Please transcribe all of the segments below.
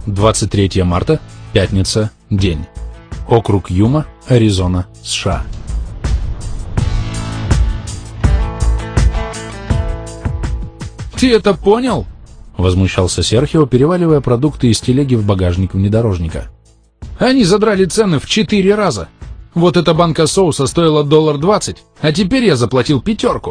23 марта, пятница, день. Округ Юма, Аризона, США. «Ты это понял?» — возмущался Серхио, переваливая продукты из телеги в багажник внедорожника. «Они задрали цены в 4 раза. Вот эта банка соуса стоила $1.20, а теперь я заплатил 5.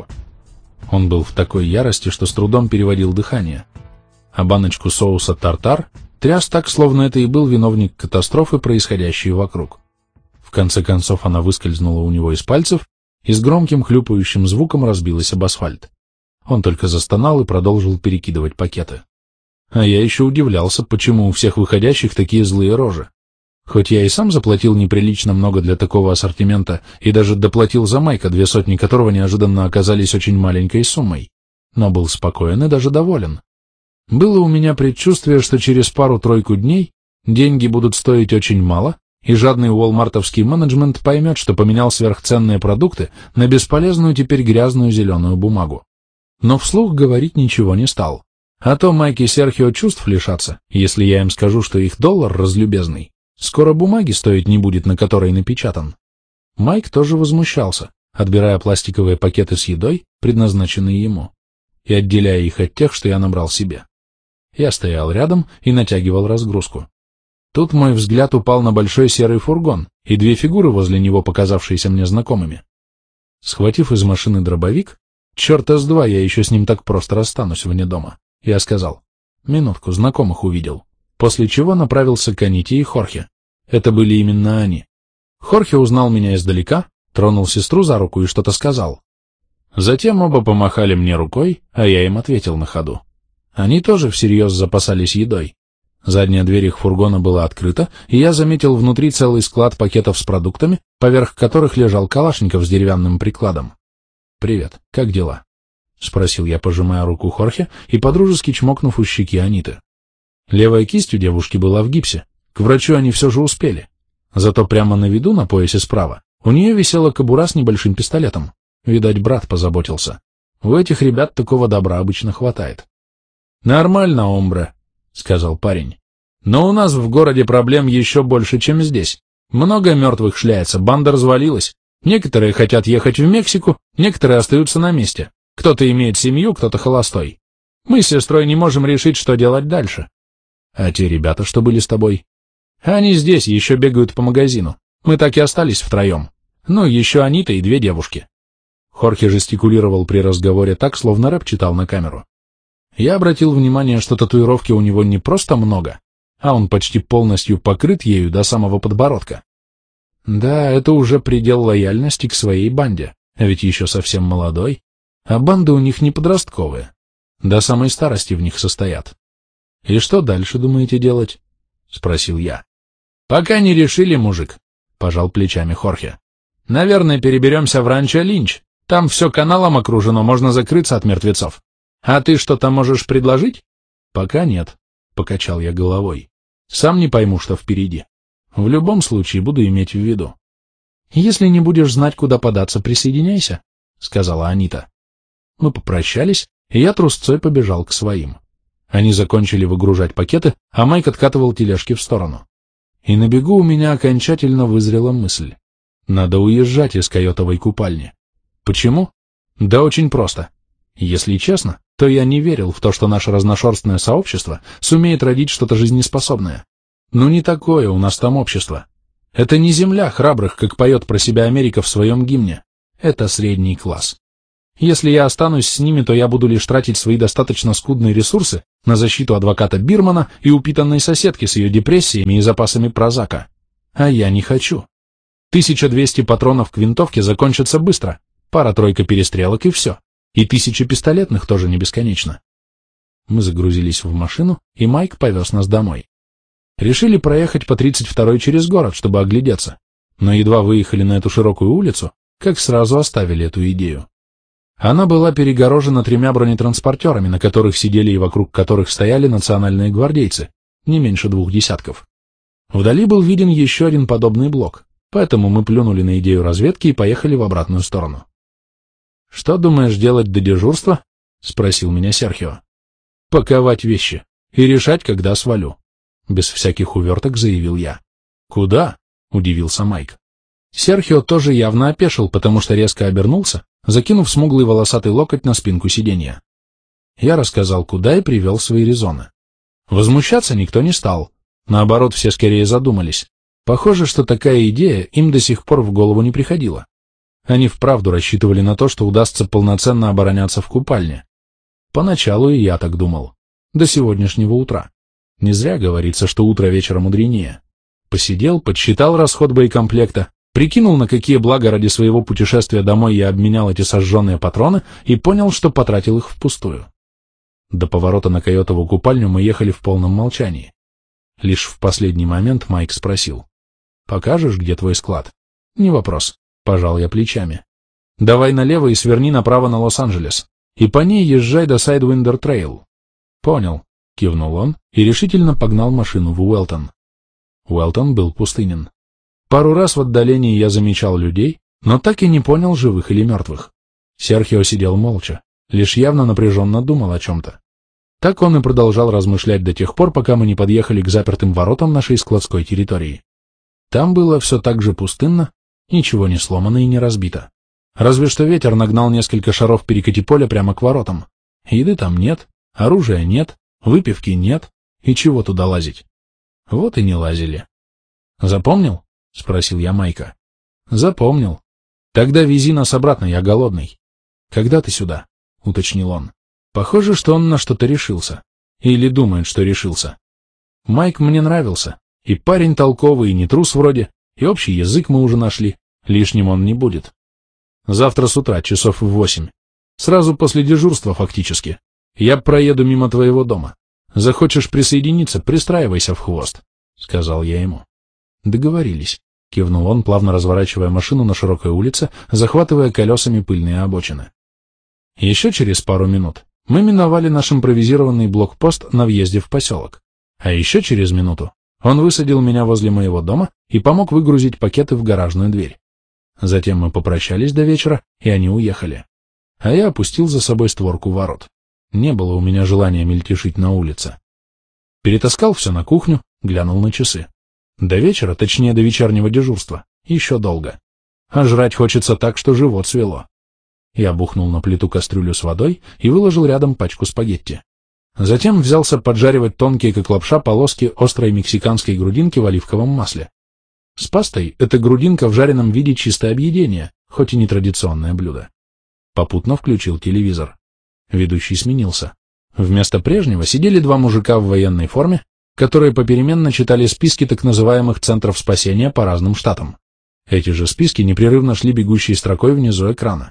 Он был в такой ярости, что с трудом переводил дыхание. А баночку соуса тартар тряс так, словно это и был виновник катастрофы, происходящей вокруг. В конце концов она выскользнула у него из пальцев и с громким хлюпающим звуком разбилась об асфальт. Он только застонал и продолжил перекидывать пакеты. А я еще удивлялся, почему у всех выходящих такие злые рожи. Хоть я и сам заплатил неприлично много для такого ассортимента и даже доплатил за Майка, 200 которого неожиданно оказались очень маленькой суммой, но был спокоен и даже доволен. Было у меня предчувствие, что через пару-тройку дней деньги будут стоить очень мало, и жадный уолмартовский менеджмент поймет, что поменял сверхценные продукты на бесполезную теперь грязную зеленую бумагу. Но вслух говорить ничего не стал. А то Майк и Серхио чувств лишатся, если я им скажу, что их доллар разлюбезный. Скоро бумаги стоить не будет, на которой напечатан. Майк тоже возмущался, отбирая пластиковые пакеты с едой, предназначенные ему, и отделяя их от тех, что я набрал себе. Я стоял рядом и натягивал разгрузку. Тут мой взгляд упал на большой серый фургон и 2 фигуры возле него, показавшиеся мне знакомыми. Схватив из машины дробовик, черта с два я еще с ним так просто расстанусь вне дома, я сказал: «Минутку, знакомых увидел», после чего направился к Аните и Хорхе. Это были именно они. Хорхе узнал меня издалека, тронул сестру за руку и что-то сказал. Затем оба помахали мне рукой, а я им ответил на ходу. Они тоже всерьез запасались едой. Задняя дверь их фургона была открыта, и я заметил внутри целый склад пакетов с продуктами, поверх которых лежал калашников с деревянным прикладом. «Привет, как дела?» — спросил я, пожимая руку Хорхе и подружески чмокнув у щеки Аниты. Левая кисть у девушки была в гипсе, к врачу они все же успели. Зато прямо на виду, на поясе справа, у нее висела кобура с небольшим пистолетом. Видать, брат позаботился. У этих ребят такого добра обычно хватает. «Нормально, омбре», — сказал парень. «Но у нас в городе проблем еще больше, чем здесь. Много мертвых шляется, банда развалилась. Некоторые хотят ехать в Мексику, некоторые остаются на месте. Кто-то имеет семью, кто-то холостой. Мы с сестрой не можем решить, что делать дальше». «А те ребята, что были с тобой?» «Они здесь, еще бегают по магазину. Мы так и остались втроем. Ну, еще Анита и 2 девушки». Хорхе жестикулировал при разговоре так, словно рэп читал на камеру. Я обратил внимание, что татуировки у него не просто много, а он почти полностью покрыт ею до самого подбородка. Да, это уже предел лояльности к своей банде, а ведь еще совсем молодой, а банды у них не подростковые, до самой старости в них состоят. «И что дальше думаете делать?» — спросил я. «Пока не решили, мужик», — пожал плечами Хорхе. «Наверное, переберемся в ранчо Линч. Там все каналом окружено, можно закрыться от мертвецов. А ты что-то можешь предложить?» «Пока нет», — покачал я головой. «Сам не пойму, что впереди. В любом случае буду иметь в виду». «Если не будешь знать, куда податься, присоединяйся», — сказала Анита. Мы попрощались, и я трусцой побежал к своим. Они закончили выгружать пакеты, а Майк откатывал тележки в сторону. И на бегу у меня окончательно вызрела мысль. Надо уезжать из койотовой купальни. Почему? Да очень просто. Если честно, то я не верил в то, что наше разношерстное сообщество сумеет родить что-то жизнеспособное. Ну не такое у нас там общество. Это не земля храбрых, как поет про себя Америка в своем гимне. Это средний класс. Если я останусь с ними, то я буду лишь тратить свои достаточно скудные ресурсы на защиту адвоката Бирмана и упитанной соседки с ее депрессиями и запасами прозака. А я не хочу. 1200 патронов к винтовке закончатся быстро. Пара-тройка перестрелок и все. И 1000 пистолетных тоже не бесконечно. Мы загрузились в машину, и Майк повез нас домой. Решили проехать по 32-й через город, чтобы оглядеться. Но едва выехали на эту широкую улицу, как сразу оставили эту идею. Она была перегорожена 3 бронетранспортерами, на которых сидели и вокруг которых стояли национальные гвардейцы, не меньше 2 десятков. Вдали был виден еще один подобный блок, поэтому мы плюнули на идею разведки и поехали в обратную сторону. «Что думаешь делать до дежурства?» — спросил меня Серхио. «Паковать вещи и решать, когда свалю. Без всяких уверток заявил я. «Куда?» — удивился Майк. Серхио тоже явно опешил, потому что резко обернулся, закинув смуглый волосатый локоть на спинку сиденья. Я рассказал, куда, и привел свои резоны. Возмущаться никто не стал. Наоборот, все скорее задумались. Похоже, что такая идея им до сих пор в голову не приходила. Они вправду рассчитывали на то, что удастся полноценно обороняться в купальне. Поначалу и я так думал. До сегодняшнего утра. Не зря говорится, что утро вечера мудренее. Посидел, подсчитал расход боекомплекта, прикинул, на какие блага ради своего путешествия домой я обменял эти сожженные патроны, и понял, что потратил их впустую. До поворота на Койотову купальню мы ехали в полном молчании. Лишь в последний момент Майк спросил: «Покажешь, где твой склад?» «Не вопрос», — пожал я плечами. «Давай налево и сверни направо на Лос-Анджелес, и по ней езжай до Сайдвиндер Трейл». «Понял», — кивнул он и решительно погнал машину в Уэлтон. Уэлтон был пустынен. Пару раз в отдалении я замечал людей, но так и не понял, живых или мертвых. Серхио сидел молча, лишь явно напряженно думал о чем-то. Так он и продолжал размышлять до тех пор, пока мы не подъехали к запертым воротам нашей складской территории. Там было все так же пустынно, ничего не сломано и не разбито. Разве что ветер нагнал несколько шаров перекати поля прямо к воротам. Еды там нет, оружия нет, выпивки нет, и чего туда лазить? Вот и не лазили. «Запомнил?» — спросил я Майка. «Запомнил. Тогда вези нас обратно, я голодный». «Когда ты сюда?» — уточнил он. Похоже, что он на что-то решился. Или думает, что решился. Майк мне нравился. И парень толковый, и не трус вроде, и общий язык мы уже нашли. Лишним он не будет. Завтра с утра, часов в 8. Сразу после дежурства фактически. Я проеду мимо твоего дома. Захочешь присоединиться, пристраивайся в хвост, — сказал я ему. Договорились. Кивнул он, плавно разворачивая машину на широкой улице, захватывая колесами пыльные обочины. Еще через пару минут мы миновали наш импровизированный блокпост на въезде в поселок. А еще через минуту он высадил меня возле моего дома и помог выгрузить пакеты в гаражную дверь. Затем мы попрощались до вечера, и они уехали. А я опустил за собой створку ворот. Не было у меня желания мельтешить на улице. Перетаскал все на кухню, глянул на часы. До вечера, точнее до вечернего дежурства, еще долго. А жрать хочется так, что живот свело. Я бухнул на плиту кастрюлю с водой и выложил рядом пачку спагетти. Затем взялся поджаривать тонкие, как лапша, полоски острой мексиканской грудинки в оливковом масле. С пастой эта грудинка в жареном виде чистое объедение, хоть и не традиционное блюдо. Попутно включил телевизор. Ведущий сменился. Вместо прежнего сидели два мужика в военной форме, которые попеременно читали списки так называемых центров спасения по разным штатам. Эти же списки непрерывно шли бегущей строкой внизу экрана.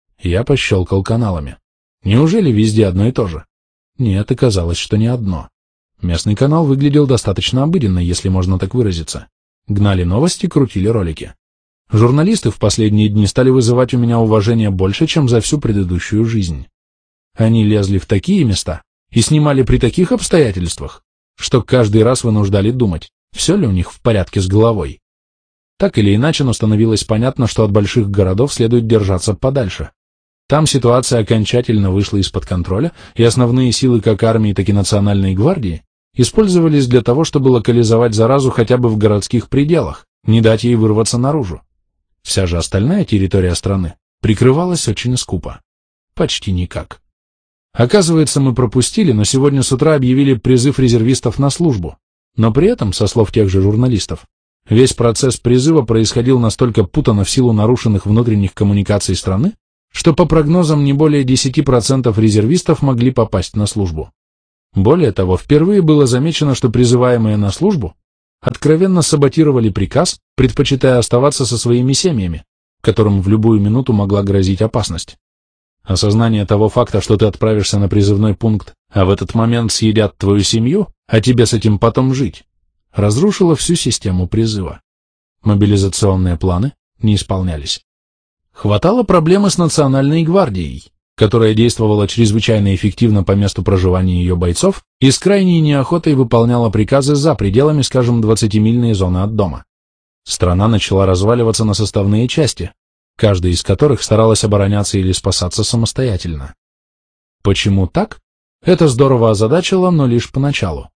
Я пощелкал каналами. Неужели везде одно и то же? Нет, оказалось, что не одно. Местный канал выглядел достаточно обыденно, если можно так выразиться. Гнали новости, крутили ролики. Журналисты в последние дни стали вызывать у меня уважение больше, чем за всю предыдущую жизнь. Они лезли в такие места и снимали при таких обстоятельствах, что каждый раз вынуждали думать, все ли у них в порядке с головой. Так или иначе, но становилось понятно, что от больших городов следует держаться подальше. Там ситуация окончательно вышла из-под контроля, и основные силы как армии, так и национальной гвардии использовались для того, чтобы локализовать заразу хотя бы в городских пределах, не дать ей вырваться наружу. Вся же остальная территория страны прикрывалась очень скупо. Почти никак. Оказывается, мы пропустили, но сегодня с утра объявили призыв резервистов на службу. Но при этом, со слов тех же журналистов, весь процесс призыва происходил настолько путанно в силу нарушенных внутренних коммуникаций страны, что по прогнозам не более 10% резервистов могли попасть на службу. Более того, впервые было замечено, что призываемые на службу откровенно саботировали приказ, предпочитая оставаться со своими семьями, которым в любую минуту могла грозить опасность. Осознание того факта, что ты отправишься на призывной пункт, а в этот момент съедят твою семью, а тебе с этим потом жить, разрушило всю систему призыва. Мобилизационные планы не исполнялись. Хватало проблемы с Национальной гвардией, которая действовала чрезвычайно эффективно по месту проживания ее бойцов и с крайней неохотой выполняла приказы за пределами, скажем, 20-мильной зоны от дома. Страна начала разваливаться на составные части, каждая из которых старалась обороняться или спасаться самостоятельно. Почему так? Это здорово озадачило, но лишь поначалу.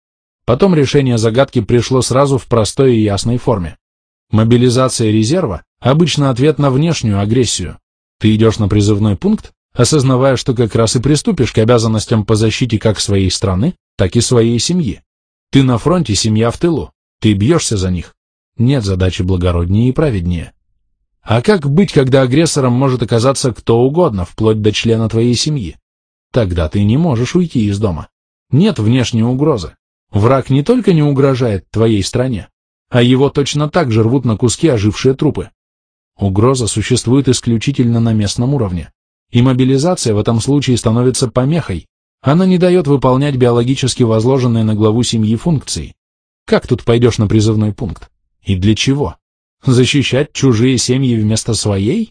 Потом решение загадки пришло сразу в простой и ясной форме. Мобилизация резерва – обычно ответ на внешнюю агрессию. Ты идешь на призывной пункт, осознавая, что как раз и приступишь к обязанностям по защите как своей страны, так и своей семьи. Ты на фронте, семья в тылу. Ты бьешься за них. Нет задачи благороднее и праведнее. А как быть, когда агрессором может оказаться кто угодно, вплоть до члена твоей семьи? Тогда ты не можешь уйти из дома. Нет внешней угрозы. Враг не только не угрожает твоей стране, а его точно так же рвут на куски ожившие трупы. Угроза существует исключительно на местном уровне. И мобилизация в этом случае становится помехой. Она не дает выполнять биологически возложенные на главу семьи функции. Как тут пойдешь на призывной пункт? И для чего? Защищать чужие семьи вместо своей?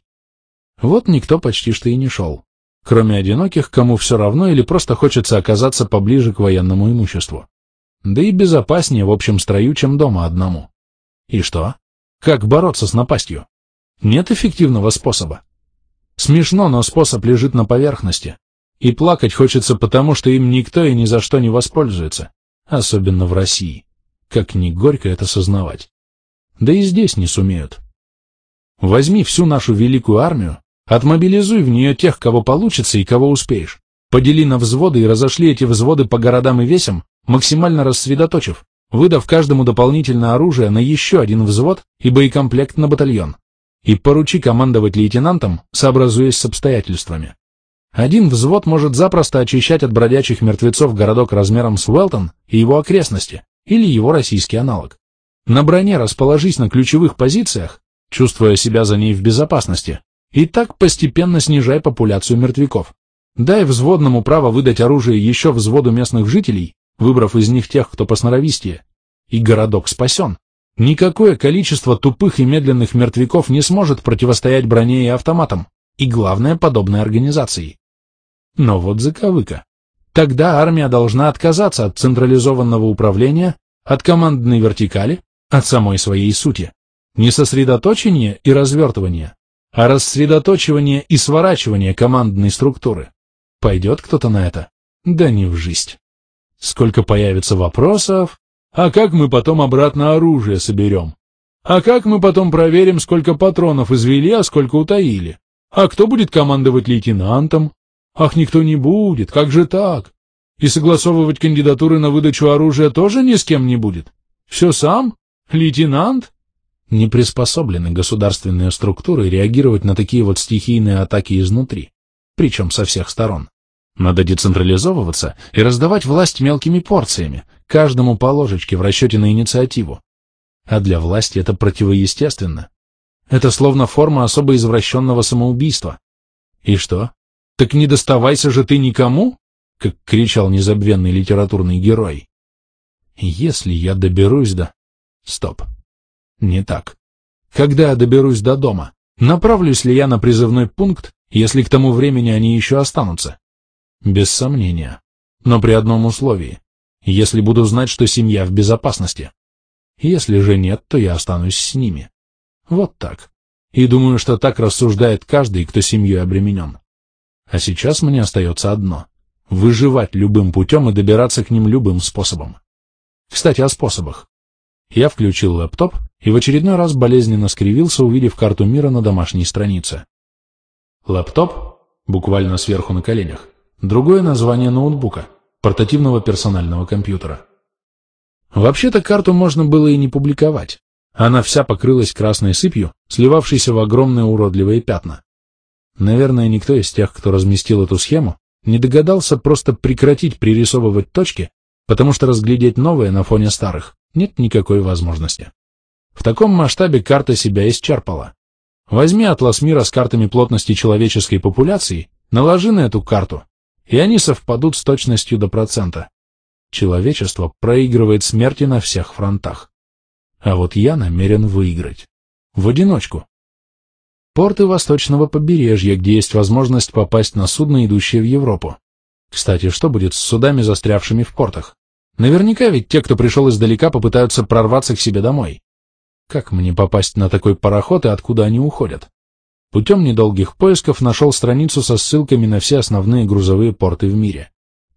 Вот никто почти что и не шел. Кроме одиноких, кому все равно или просто хочется оказаться поближе к военному имуществу. Да и безопаснее в общем строю, чем дома одному. И что? Как бороться с напастью? Нет эффективного способа. Смешно, но способ лежит на поверхности. И плакать хочется потому, что им никто и ни за что не воспользуется. Особенно в России. Как ни горько это сознавать. Да и здесь не сумеют. Возьми всю нашу великую армию, отмобилизуй в нее тех, кого получится и кого успеешь. Подели на взводы и разошли эти взводы по городам и весям, максимально рассредоточив, выдав каждому дополнительное оружие на еще один взвод и боекомплект на батальон. И поручи командовать лейтенантам, сообразуясь с обстоятельствами. Один взвод может запросто очищать от бродячих мертвецов городок размером с Уэлтон и его окрестности, или его российский аналог. На броне расположись на ключевых позициях, чувствуя себя за ней в безопасности, и так постепенно снижай популяцию мертвяков. Дай взводному право выдать оружие еще взводу местных жителей, выбрав из них тех, кто посноровистее, и городок спасен. Никакое количество тупых и медленных мертвяков не сможет противостоять броне и автоматам, и главное, подобной организации. Но вот заковыка. Тогда армия должна отказаться от централизованного управления, от командной вертикали, от самой своей сути. Не сосредоточение и развертывание, а рассредоточивание и сворачивание командной структуры. Пойдет кто-то на это? Да не в жизнь. Сколько появится вопросов? А как мы потом обратно оружие соберем? А как мы потом проверим, сколько патронов извели, а сколько утаили? А кто будет командовать лейтенантом? Ах, никто не будет, как же так? И согласовывать кандидатуры на выдачу оружия тоже ни с кем не будет? Все сам? Лейтенант? Не приспособлены государственные структуры реагировать на такие вот стихийные атаки изнутри, причем со всех сторон. Надо децентрализовываться и раздавать власть мелкими порциями, каждому по ложечке в расчете на инициативу. А для власти это противоестественно. Это словно форма особо извращенного самоубийства. И что? Так не доставайся же ты никому? Как кричал незабвенный литературный герой. Если я доберусь до... Стоп. Не так. Когда я доберусь до дома, направлюсь ли я на призывной пункт, если к тому времени они еще останутся? Без сомнения. Но при одном условии. Если буду знать, что семья в безопасности. Если же нет, то я останусь с ними. Вот так. И думаю, что так рассуждает каждый, кто семьей обременен. А сейчас мне остается одно — выживать любым путем и добираться к ним любым способом. Кстати, о способах. Я включил лэптоп и в очередной раз болезненно скривился, увидев карту мира на домашней странице. Лэптоп, буквально сверху на коленях, другое название ноутбука, портативного персонального компьютера. Вообще-то карту можно было и не публиковать. Она вся покрылась красной сыпью, сливавшейся в огромные уродливые пятна. Наверное, никто из тех, кто разместил эту схему, не догадался просто прекратить пририсовывать точки, потому что разглядеть новые на фоне старых нет никакой возможности. В таком масштабе карта себя исчерпала. Возьми атлас мира с картами плотности человеческой популяции, наложи на эту карту, и они совпадут с точностью до процента. Человечество проигрывает смерти на всех фронтах. А вот я намерен выиграть. В одиночку. Порты восточного побережья, где есть возможность попасть на судно, идущее в Европу. Кстати, что будет с судами, застрявшими в портах? Наверняка ведь те, кто пришел издалека, попытаются прорваться к себе домой. Как мне попасть на такой пароход и откуда они уходят? Путем недолгих поисков нашел страницу со ссылками на все основные грузовые порты в мире.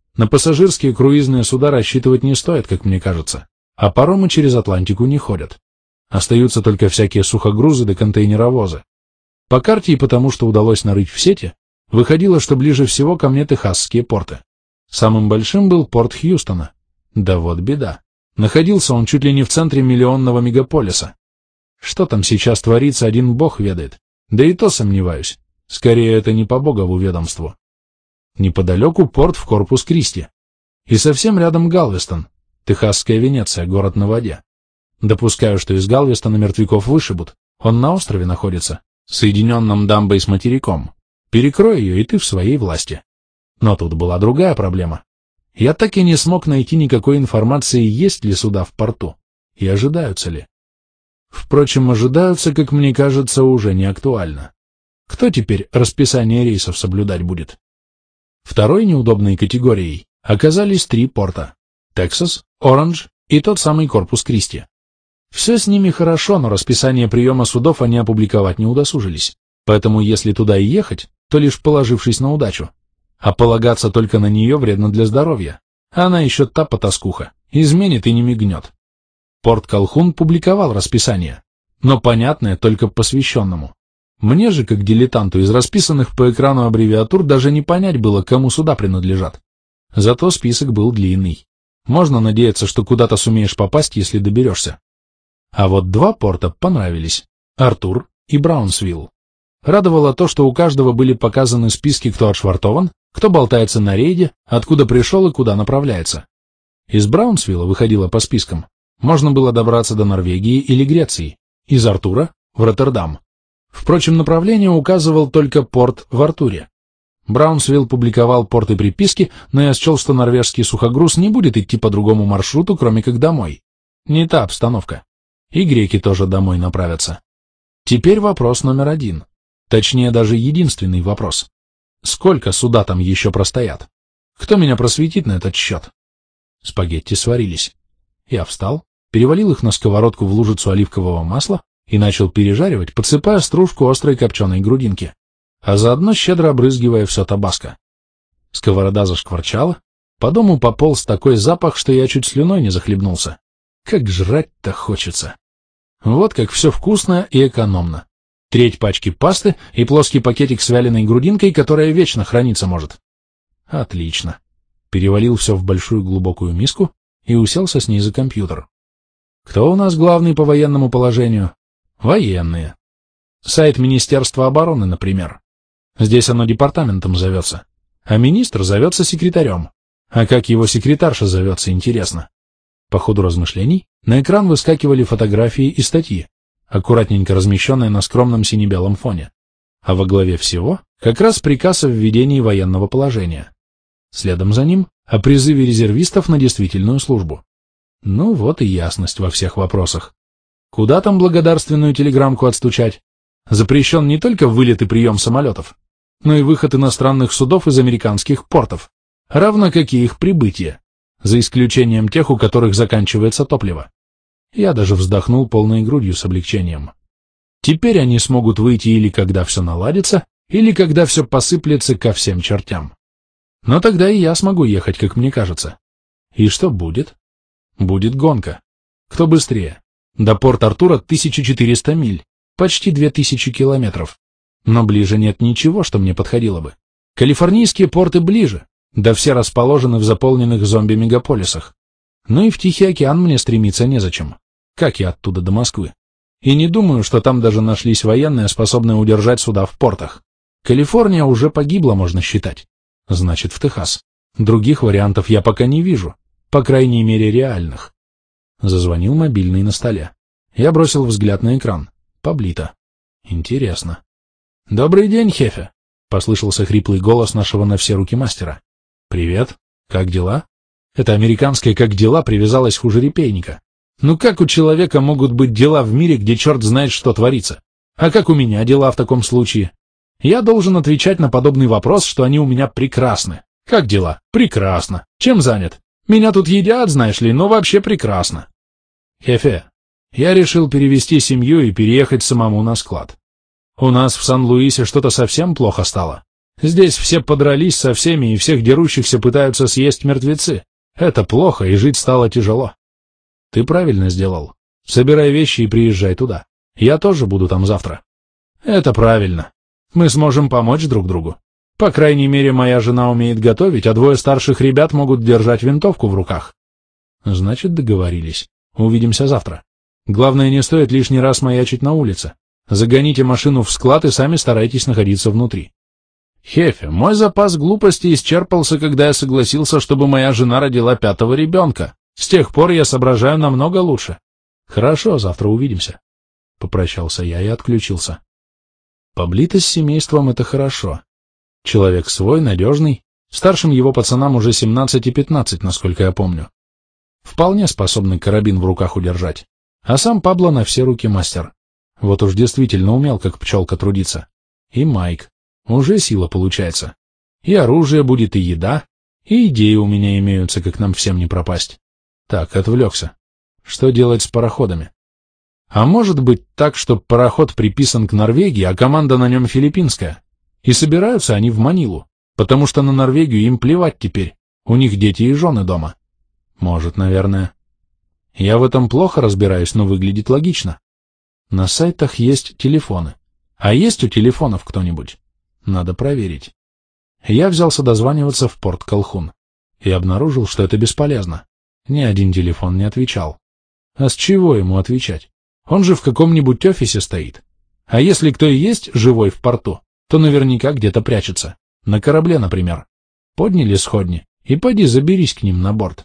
На пассажирские круизные суда рассчитывать не стоит, как мне кажется, а паромы через Атлантику не ходят. Остаются только всякие сухогрузы да контейнеровозы. По карте и потому, что удалось нарыть в сети, выходило, что ближе всего ко мне техасские порты. Самым большим был порт Хьюстона. Да вот беда. Находился он чуть ли не в центре миллионного мегаполиса. Что там сейчас творится, один бог ведает. Да и то сомневаюсь. Скорее, это не по богову ведомству. Неподалеку порт в Корпус-Кристи. И совсем рядом Галвестон, техасская Венеция, город на воде. Допускаю, что из Галвестона мертвяков вышибут. Он на острове находится, соединенном дамбой с материком. Перекрой ее, и ты в своей власти. Но тут была другая проблема. Я так и не смог найти никакой информации, есть ли суда в порту, и ожидаются ли. Впрочем, ожидаются, как мне кажется, уже не актуально. Кто теперь расписание рейсов соблюдать будет? Второй неудобной категорией оказались 3 порта – Тексас, Оранж и тот самый Корпус-Кристи. Все с ними хорошо, но расписание приема судов они опубликовать не удосужились, поэтому если туда и ехать, то лишь положившись на удачу. А полагаться только на нее вредно для здоровья. Она еще та потаскуха, изменит и не мигнет. Порт Колхун публиковал расписание, но понятное только посвященному. Мне же, как дилетанту, из расписанных по экрану аббревиатур даже не понять было, кому суда принадлежат. Зато список был длинный. Можно надеяться, что куда-то сумеешь попасть, если доберешься. А вот 2 порта понравились – Артур и Браунсвилл. Радовало то, что у каждого были показаны списки, кто отшвартован, кто болтается на рейде, откуда пришел и куда направляется. Из Браунсвилла выходило по спискам. Можно было добраться до Норвегии или Греции, из Артура – в Роттердам. Впрочем, направление указывал только порт в Артуре. Браунсвилл публиковал порты приписки, но я счел, что норвежский сухогруз не будет идти по другому маршруту, кроме как домой. Не та обстановка. И греки тоже домой направятся. Теперь вопрос номер 1. Точнее, даже единственный вопрос. Сколько суда там еще простоят? Кто меня просветит на этот счет? Спагетти сварились. Я встал, перевалил их на сковородку в лужицу оливкового масла и начал пережаривать, подсыпая стружку острой копченой грудинки, а заодно щедро обрызгивая все табаско. Сковорода зашкварчала, по дому пополз такой запах, что я чуть слюной не захлебнулся. Как жрать-то хочется. Вот как все вкусно и экономно. Треть пачки пасты и плоский пакетик с вяленой грудинкой, которая вечно храниться может. Отлично. Перевалил все в большую глубокую миску и уселся с ней за компьютер. Кто у нас главный по военному положению? Военные. Сайт Министерства обороны, например. Здесь оно департаментом зовется, а министр зовется секретарем. А как его секретарша зовется, интересно. По ходу размышлений на экран выскакивали фотографии и статьи, аккуратненько размещенные на скромном сине-белом фоне. А во главе всего как раз приказ о введении военного положения. Следом за ним о призыве резервистов на действительную службу. Ну вот и ясность во всех вопросах. Куда там благодарственную телеграммку отстучать? Запрещен не только вылет и прием самолетов, но и выход иностранных судов из американских портов, равно как и их прибытие, за исключением тех, у которых заканчивается топливо. Я даже вздохнул полной грудью с облегчением. Теперь они смогут выйти или когда все наладится, или когда все посыплется ко всем чертям. Но тогда и я смогу ехать, как мне кажется. И что будет? Будет гонка. Кто быстрее? До Порт-Артура 1400 миль, почти 2000 километров. Но ближе нет ничего, что мне подходило бы. Калифорнийские порты ближе, да все расположены в заполненных зомби-мегаполисах. Ну и в Тихий океан мне стремиться незачем. Как я оттуда до Москвы? И не думаю, что там даже нашлись военные, способные удержать суда в портах. Калифорния уже погибла, можно считать. Значит, в Техас. Других вариантов я пока не вижу, по крайней мере реальных. Зазвонил мобильный на столе. Я бросил взгляд на экран. Паблито. Интересно. «Добрый день, Хефе!» — послышался хриплый голос нашего на все руки мастера. «Привет. Как дела?» Это американское «как дела» привязалось хуже репейника. Ну как у человека могут быть дела в мире, где черт знает, что творится? А как у меня дела в таком случае? Я должен отвечать на подобный вопрос, что они у меня прекрасны. Как дела? Прекрасно. Чем занят? Меня тут едят, знаешь ли, но вообще прекрасно. Хефе, я решил перевести семью и переехать самому на склад. У нас в Сан-Луисе что-то совсем плохо стало. Здесь все подрались со всеми, и всех дерущихся пытаются съесть мертвецы. Это плохо, и жить стало тяжело. Ты правильно сделал. Собирай вещи и приезжай туда. Я тоже буду там завтра. Это правильно. Мы сможем помочь друг другу. По крайней мере, моя жена умеет готовить, а двое старших ребят могут держать винтовку в руках. Значит, договорились. Увидимся завтра. Главное, не стоит лишний раз маячить на улице. Загоните машину в склад и сами старайтесь находиться внутри. Хефе, мой запас глупости исчерпался, когда я согласился, чтобы моя жена родила 5-го ребенка. С тех пор я соображаю намного лучше. Хорошо, завтра увидимся. Попрощался я и отключился. Поблитость с семейством — это хорошо. Человек свой, надежный. Старшим его пацанам уже 17 и 15, насколько я помню. Вполне способный карабин в руках удержать. А сам Пабло на все руки мастер. Вот уж действительно умел, как пчелка, трудиться. И Майк. Уже сила получается. И оружие будет, и еда, и идеи у меня имеются, как нам всем не пропасть. Так, отвлекся. Что делать с пароходами? А может быть так, что пароход приписан к Норвегии, а команда на нем филиппинская? И собираются они в Манилу, потому что на Норвегию им плевать теперь. У них дети и жены дома. Может, наверное. Я в этом плохо разбираюсь, но выглядит логично. На сайтах есть телефоны. А есть у телефонов кто-нибудь? Надо проверить. Я взялся дозваниваться в порт Колхун и обнаружил, что это бесполезно. Ни один телефон не отвечал. А с чего ему отвечать? Он же в каком-нибудь офисе стоит. А если кто и есть живой в порту, то наверняка где-то прячется. На корабле, например. Подняли сходни, и поди заберись к ним на борт.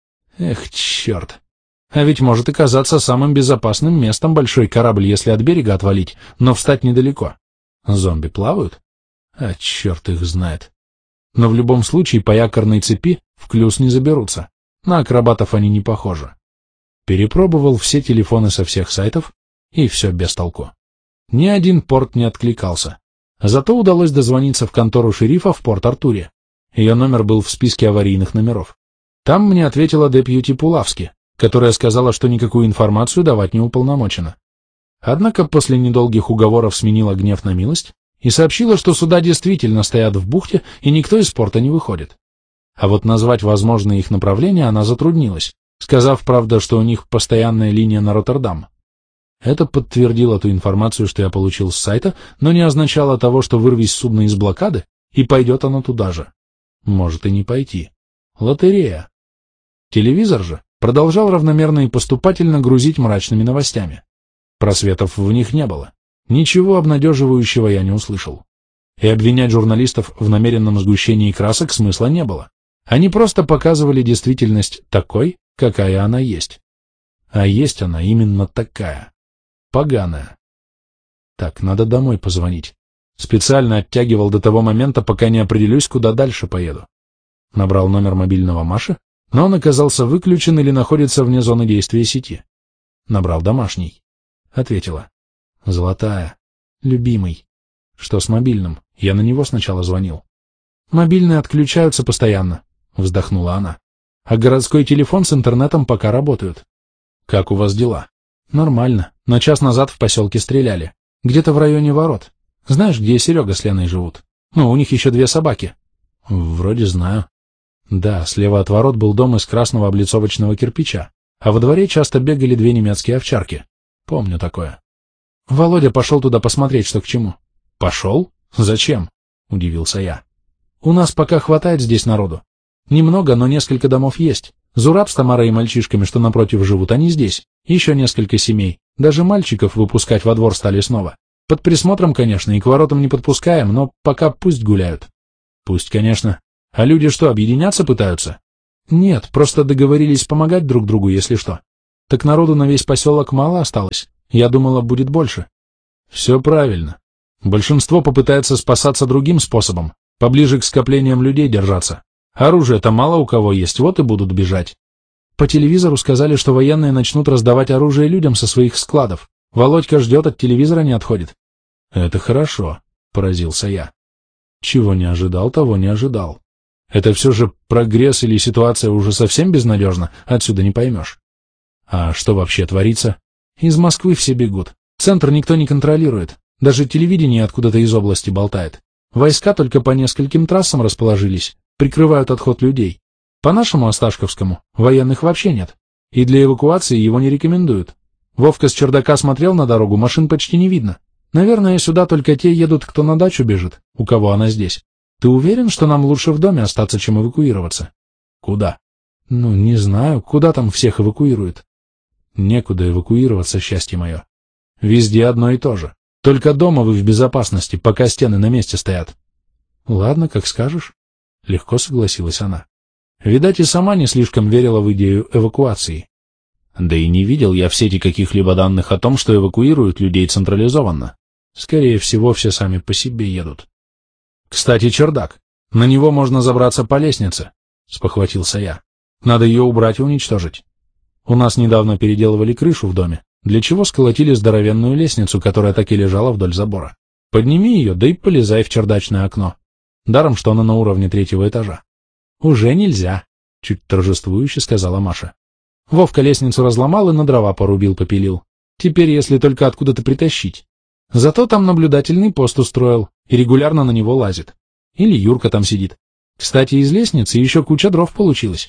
Эх, черт. А ведь может оказаться самым безопасным местом большой корабль, если от берега отвалить, но встать недалеко. Зомби плавают? А черт их знает. Но в любом случае по якорной цепи в клюз не заберутся. На акробатов они не похожи. Перепробовал все телефоны со всех сайтов, и все без толку. Ни один порт не откликался. Зато удалось дозвониться в контору шерифа в Порт-Артуре. Ее номер был в списке аварийных номеров. Там мне ответила депьюти Пулавски, которая сказала, что никакую информацию давать не уполномочена. Однако после недолгих уговоров сменила гнев на милость и сообщила, что суда действительно стоят в бухте, и никто из порта не выходит. А вот назвать возможные их направления она затруднилась, сказав, правда, что у них постоянная линия на Роттердам. Это подтвердило ту информацию, что я получил с сайта, но не означало того, что вырвись судно из блокады, и пойдет оно туда же. Может и не пойти. Лотерея. Телевизор же продолжал равномерно и поступательно грузить мрачными новостями. Просветов в них не было. Ничего обнадеживающего я не услышал. И обвинять журналистов в намеренном сгущении красок смысла не было. Они просто показывали действительность такой, какая она есть. А есть она именно такая. Поганая. Так, надо домой позвонить. Специально оттягивал до того момента, пока не определюсь, куда дальше поеду. Набрал номер мобильного Маши, но он оказался выключен или находится вне зоны действия сети. Набрал домашний. Ответила. Золотая. Любимый. Что с мобильным? Я на него сначала звонил. Мобильные отключаются постоянно, вздохнула она. А городской телефон с интернетом пока работают. Как у вас дела? Нормально. Но час назад в поселке стреляли. Где-то в районе ворот. Знаешь, где Серега с Леной живут? Ну, у них еще 2 собаки. Вроде знаю. Да, слева от ворот был дом из красного облицовочного кирпича, а во дворе часто бегали 2 немецкие овчарки. Помню такое. Володя пошел туда посмотреть, что к чему. Пошел? Зачем? Удивился я. У нас пока хватает здесь народу. Немного, но несколько домов есть. Зураб с Тамарой и мальчишками, что напротив живут, они здесь. Еще несколько семей. Даже мальчиков выпускать во двор стали снова. Под присмотром, конечно, и к воротам не подпускаем, но пока пусть гуляют. Пусть, конечно. А люди что, объединяться пытаются? Нет, просто договорились помогать друг другу, если что. Так народу на весь поселок мало осталось. Я думала, будет больше. Все правильно. Большинство попытается спасаться другим способом, поближе к скоплениям людей держаться. Оружия-то мало у кого есть, вот и будут бежать. По телевизору сказали, что военные начнут раздавать оружие людям со своих складов. Володька ждет, от телевизора не отходит. Это хорошо, поразился я. Чего не ожидал, того не ожидал. Это все же прогресс или ситуация уже совсем безнадежна, отсюда не поймешь. А что вообще творится? Из Москвы все бегут. Центр никто не контролирует. Даже телевидение откуда-то из области болтает. Войска только по нескольким трассам расположились, прикрывают отход людей. По нашему Осташковскому военных вообще нет, и для эвакуации его не рекомендуют. Вовка с чердака смотрел на дорогу, машин почти не видно. Наверное, сюда только те едут, кто на дачу бежит, у кого она здесь. Ты уверен, что нам лучше в доме остаться, чем эвакуироваться? Куда? Ну, не знаю, куда там всех эвакуируют? Некуда эвакуироваться, счастье мое. Везде одно и то же. Только дома вы в безопасности, пока стены на месте стоят. Ладно, как скажешь. Легко согласилась она. Видать, и сама не слишком верила в идею эвакуации. Да и не видел я в сети каких-либо данных о том, что эвакуируют людей централизованно. Скорее всего, все сами по себе едут. Кстати, чердак. На него можно забраться по лестнице, спохватился я. Надо ее убрать и уничтожить. У нас недавно переделывали крышу в доме, для чего сколотили здоровенную лестницу, которая так и лежала вдоль забора. Подними ее, да и полезай в чердачное окно. Даром, что она на уровне 3-го этажа. Уже нельзя, чуть торжествующе сказала Маша. Вовка лестницу разломал и на дрова порубил, попилил. Теперь, если только откуда-то притащить. Зато там наблюдательный пост устроил и регулярно на него лазит. Или Юрка там сидит. Кстати, из лестницы еще куча дров получилось.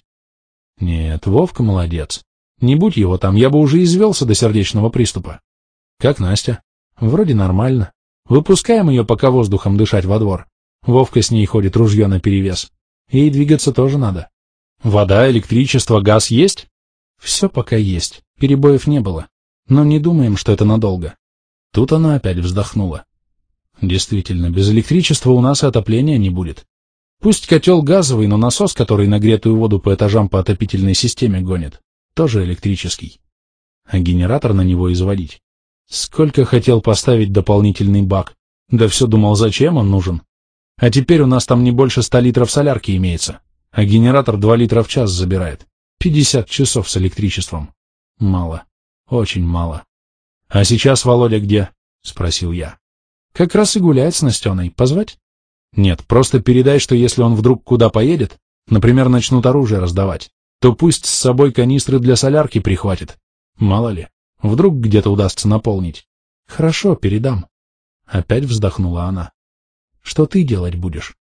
Нет, Вовка молодец. Не будь его там, я бы уже извелся до сердечного приступа. Как Настя? Вроде нормально. Выпускаем ее пока воздухом дышать во двор. Вовка с ней ходит, ружье наперевес. Ей двигаться тоже надо. Вода, электричество, газ есть? Все пока есть, перебоев не было. Но не думаем, что это надолго. Тут она опять вздохнула. Действительно, без электричества у нас и отопления не будет. Пусть котел газовый, но насос, который нагретую воду по этажам по отопительной системе гонит, тоже электрический. А генератор на него изводить. Сколько хотел поставить дополнительный бак. Да все думал, зачем он нужен. А теперь у нас там не больше 100 литров солярки имеется, а генератор 2 литра в час забирает. 50 часов с электричеством. Мало. Очень мало. — А сейчас Володя где? — спросил я. — Как раз и гуляет с Настеной. Позвать? — Нет, просто передай, что если он вдруг куда поедет, например, начнут оружие раздавать, то пусть с собой канистры для солярки прихватит. Мало ли, вдруг где-то удастся наполнить. — Хорошо, передам. Опять вздохнула она. — Что ты делать будешь?